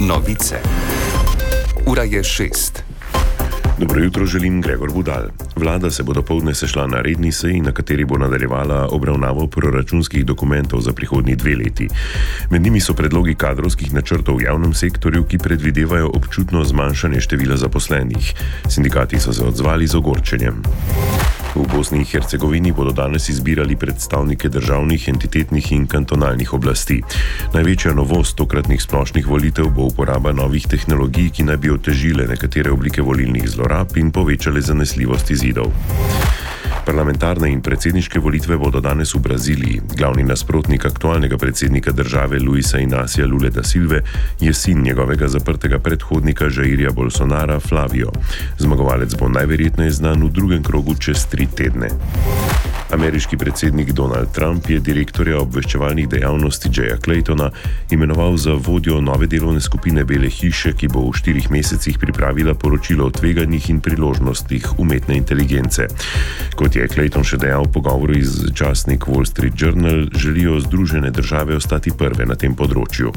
Novice. Ura je 6. Dobro jutro, želim Gregor Budal. Vlada se bo dopoldne sešla na redni seji, na kateri bo nadaljevala obravnavo proračunskih dokumentov za prihodnji 2 leti. Med njimi so predlogi kadrovskih načrtov v javnem sektorju, ki predvidevajo občutno zmanjšanje števila zaposlenih. Sindikati so se odzvali z ogorčenjem. V Bosni in Hercegovini bodo danes izbirali predstavnike državnih, entitetnih in kantonalnih oblasti. Največja novost tokratnih splošnih volitev bo uporaba novih tehnologij, ki naj bi otežile nekatere oblike volilnih zlorab in povečale zanesljivost izidov. Parlamentarne in predsedniške volitve bodo danes v Braziliji. Glavni nasprotnik aktualnega predsednika države Luisa Inacia Lule da Silve je sin njegovega zaprtega predhodnika Jairja Bolsonara, Flavio. Zmagovalec bo najverjetneje znan v drugem krogu čez 3 tedne. Ameriški predsednik Donald Trump je direktorja obveščevalnih dejavnosti Jaya Claytona imenoval za vodjo nove delovne skupine Bele hiše, ki bo v 4 mesecih pripravila poročilo o tveganjih in priložnostih umetne inteligence. Kot je Clayton še dejal v pogovoru iz časnik Wall Street Journal, želijo Združene države ostati prve na tem področju.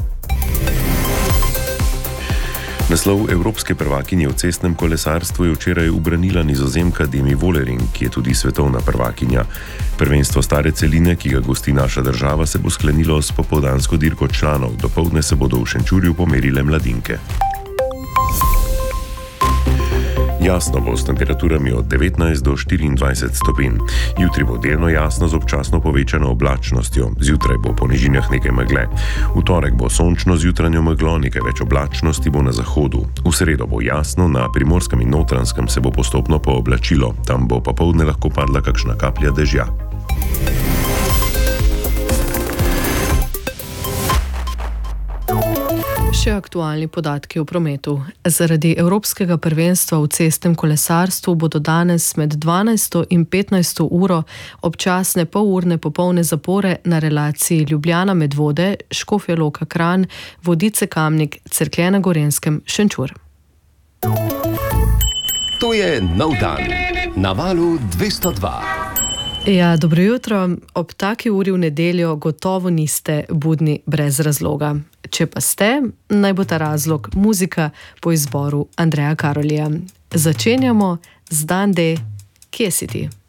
Naslov evropske prvakinje v cestnem kolesarstvu je včeraj ubranila Nizozemka Demi Vollering, ki je tudi svetovna prvakinja. Prvenstvo stare celine, ki ga gosti naša država, se bo sklenilo s popoldansko dirko članov. Dopoldne se bodo v Šenčurju pomerile mladinke. Jasno bo s temperaturami od 19 do 24 stopinj. Jutri bo delno jasno z občasno povečano oblačnostjo. Zjutraj bo po nižinah nekaj megle. V torek bo sončno z jutranjo meglo, nekaj več oblačnosti bo na zahodu. V sredo bo jasno, na Primorskem in Notranjskem se bo postopno pooblačilo. Tam bo popoldne lahko padla kakšna kaplja dežja. Še aktualni podatki o prometu. Zaradi Evropskega prvenstva v cestnem kolesarstvu bodo danes med 12. in 15. uro občasne polurne popolne zapore na relaciji Ljubljana-Medvode, Škofja Loka-Kranj, Vodice-Kamnik, Cerklje na Gorenjskem, Šenčur. To je nov dan. Na valu 202. Ja, dobro jutro. Ob taki uri v nedeljo gotovo niste budni brez razloga. Če pa ste, naj bo ta razlog muzika po izboru Andreja Karolija. Začenjamo z Dan D. Kje si ti?